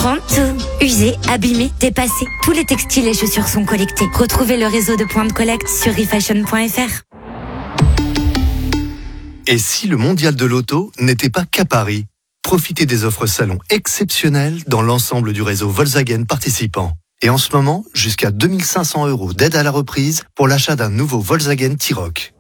prend tout. Usé, abîmé, dépassé. Tous les textiles et chaussures sont collectés. Retrouvez le réseau de points de collecte sur refashion.fr. Et si le mondial de l'auto n'était pas qu'à Paris? Profitez des offres salon exceptionnelles dans l'ensemble du réseau Volkswagen participant. Et en ce moment, jusqu'à 2500 € d'aide à la reprise pour l'achat d'un nouveau Volkswagen T-Roc.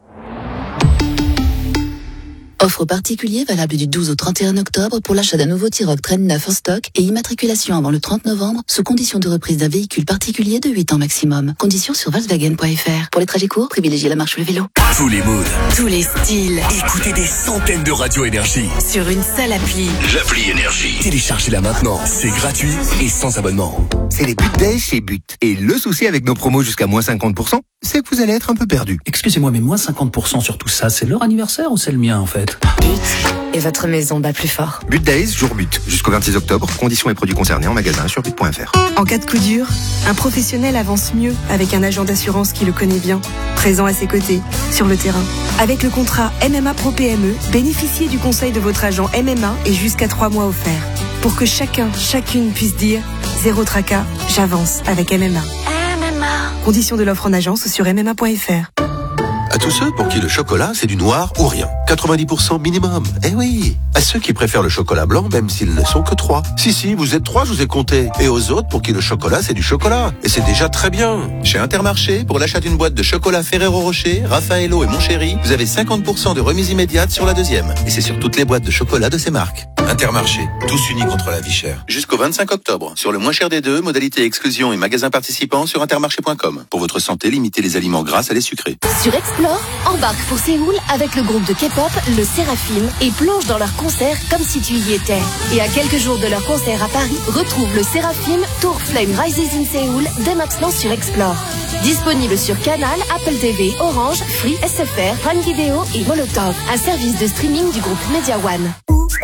Offre particulier valable du 12 au 31 octobre pour l'achat d'un nouveau T-Roc Traîne neuf en stock et immatriculation avant le 30 novembre sous condition de reprise d'un véhicule particulier de 8 ans maximum. Conditions sur Volkswagen.fr. Pour les trajets courts, privilégiez la marche ou le vélo. Tous les moods, tous les styles. Écoutez des centaines de radios Énergie sur une seule appli. L'appli Énergie. Téléchargez-la maintenant. C'est gratuit et sans abonnement. C'est les But Days chez But. Et le souci avec nos promos jusqu'à moins 50%, c'est que vous allez être un peu perdu. Excusez-moi, mais moins 50% sur tout ça, c'est leur anniversaire ou c'est le mien en fait? But et votre maison bat plus fort. But Days, jour but. Jusqu'au 26 octobre. Conditions et produits concernés en magasin sur but.fr. En cas de coup dur, un professionnel avance mieux avec un agent d'assurance qui le connaît bien, présent à ses côtés, sur le terrain. Avec le contrat MMA Pro PME, bénéficiez du conseil de votre agent MMA et jusqu'à 3 mois offerts. Pour que chacune puisse dire zéro tracas, j'avance avec MMA. Conditions de l'offre en agence sur MMA.fr. À tous ceux pour qui le chocolat, c'est du noir ou rien. 90% minimum. Eh oui. À ceux qui préfèrent le chocolat blanc, même s'ils ne sont que 3. Si, vous êtes 3, je vous ai compté. Et aux autres pour qui le chocolat, c'est du chocolat. Et c'est déjà très bien. Chez Intermarché, pour l'achat d'une boîte de chocolat Ferrero Rocher, Raffaello et Mon Chéri, vous avez 50% de remise immédiate sur la deuxième. Et c'est sur toutes les boîtes de chocolat de ces marques. Intermarché, tous unis contre la vie chère. Jusqu'au 25 octobre. Sur le moins cher des deux, modalité exclusion et magasins participants sur intermarché.com. Pour votre santé, limitez les aliments gras à les sucrés. Sur Explore, embarque pour Séoul avec le groupe de K-pop, le Séraphim, et plonge dans leur concert comme si tu y étais. Et à quelques jours de leur concert à Paris, retrouve le Séraphim Tour Flame Rises in Séoul dès maintenant sur Explore. Disponible sur Canal, Apple TV, Orange, Free, SFR, Prime Video et Molotov, un service de streaming du groupe Media One.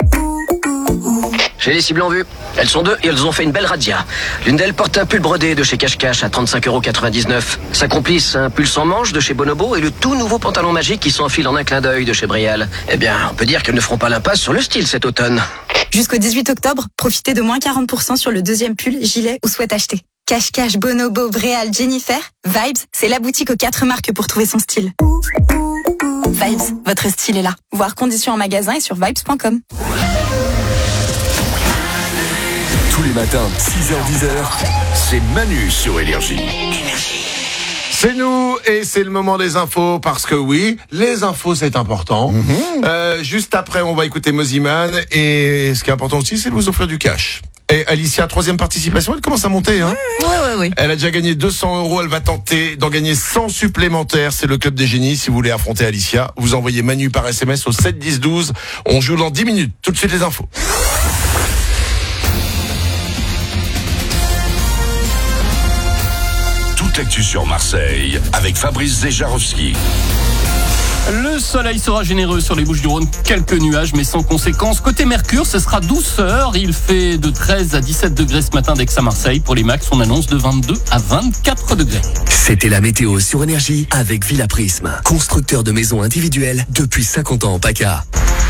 J'ai les cibles en vue. Elles sont 2 et elles ont fait une belle razzia. L'une d'elles porte un pull brodé de chez Cache Cache à 35,99 €. Sa complice, un pull sans manche de chez Bonobo et le tout nouveau pantalon magique qui s'enfile en un clin d'œil de chez Brial. Eh bien, on peut dire qu'elles ne feront pas l'impasse sur le style cet automne. Jusqu'au 18 octobre, profitez de moins 40% sur le deuxième pull, gilet ou sweat acheté. Cache Cache, Bonobo, Brial, Jennifer, Vibes, c'est la boutique aux 4 marques pour trouver son style. Vibes, votre style est là. Voir conditions en magasin et sur vibes.com. Tous les matins, 6h-10h, c'est Manu sur Énergie. C'est nous et c'est le moment des infos parce que oui, les infos c'est important. Juste après, on va écouter Moziman et ce qui est important aussi, c'est de vous offrir du cash. Et Alicia, 3e participation, elle commence à monter, hein. Oui. Elle a déjà gagné 200 €, elle va tenter d'en gagner 100 supplémentaires. C'est le club des génies. Si vous voulez affronter Alicia, vous envoyez Manu par SMS au 7 10 12. On joue dans 10 minutes. Tout de suite les infos. Toute l'actu sur Marseille avec Fabrice Zejarowski. Le soleil sera généreux sur les Bouches-du-Rhône, quelques nuages mais sans conséquences. Côté Mercure, ce sera douceur. Il fait de 13 à 17 degrés ce matin d'Aix-à-Marseille. Pour les max, on annonce de 22 à 24 degrés. C'était la météo sur Énergie avec Villa Prisme, constructeur de maisons individuelles depuis 50 ans en PACA.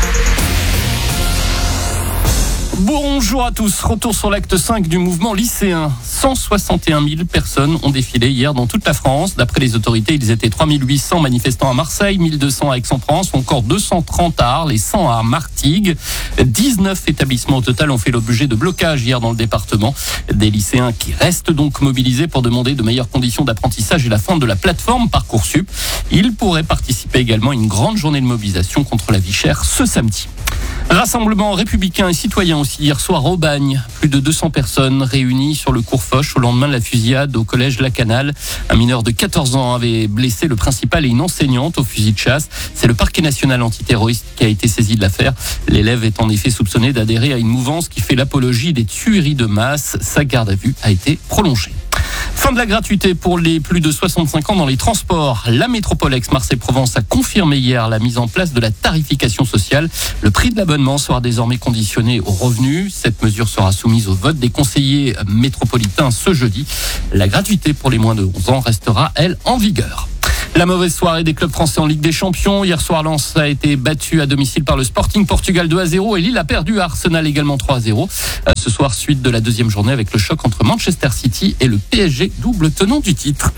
Bonjour à tous, retour sur l'acte 5 du mouvement lycéen. 161 000 personnes ont défilé hier dans toute la France. D'après les autorités, ils étaient 3 800 manifestants à Marseille, 1 200 à Aix-en-Provence, ou encore 230 à Arles et 100 à Martigues. 19 établissements au total ont fait l'objet de blocages hier dans le département. Des lycéens qui restent donc mobilisés pour demander de meilleures conditions d'apprentissage et la fin de la plateforme Parcoursup. Ils pourraient participer également à une grande journée de mobilisation contre la vie chère ce samedi. Rassemblement républicain et citoyen aussi hier soir au Bagne. Plus de 200 personnes réunies sur le cours Foch au lendemain de la fusillade au collège Lacanal. Un mineur de 14 ans avait blessé le principal et une enseignante au fusil de chasse. C'est le parquet national antiterroriste qui a été saisi de l'affaire. L'élève est en effet soupçonné d'adhérer à une mouvance qui fait l'apologie des tueries de masse. Sa garde à vue a été prolongée. Fin de la gratuité pour les plus de 65 ans dans les transports. La métropole Aix-Marseille-Provence a confirmé hier la mise en place de la tarification sociale. Le prix de l'abonnement sera désormais conditionné aux revenus. Cette mesure sera soumise au vote des conseillers métropolitains ce jeudi. La gratuité pour les moins de 11 ans restera, elle, en vigueur. La mauvaise soirée des clubs français en Ligue des Champions. Hier soir, Lens a été battu à domicile par le Sporting Portugal 2-0 et Lille a perdu à Arsenal également 3-0. Ce soir, suite de la deuxième journée avec le choc entre Manchester City et le PSG, double tenant du titre.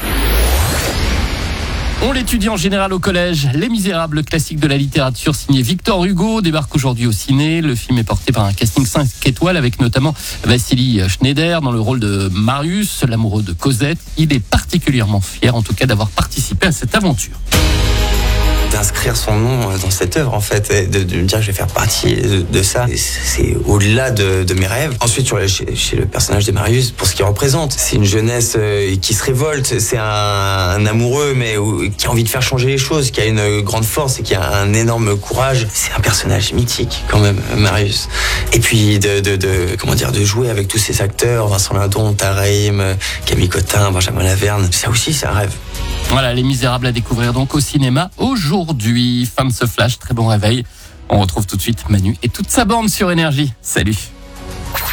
On l'étudie en général au collège. Les Misérables, classique de la littérature signé Victor Hugo, débarque aujourd'hui au ciné. Le film est porté par un casting 5 étoiles avec notamment Vassili Schneider dans le rôle de Marius, l'amoureux de Cosette. Il est particulièrement fier en tout cas d'avoir participé à cette aventure. D'inscrire son nom dans cette œuvre en fait, et de me dire que je vais faire partie de ça, c'est au-delà de mes rêves. Ensuite chez le personnage de Marius, pour ce qu'il représente, c'est une jeunesse qui se révolte, c'est un amoureux mais qui a envie de faire changer les choses, qui a une grande force et qui a un énorme courage. C'est un personnage mythique quand même, Marius. Et puis de jouer avec tous ces acteurs, Vincent Lindon, Taraïm, Camille Cotin, Benjamin Laverne, ça aussi c'est un rêve. Voilà, Les Misérables à découvrir donc au cinéma aujourd'hui. Fin de ce flash, très bon réveil. On retrouve tout de suite Manu et toute sa bande sur Énergie. Salut.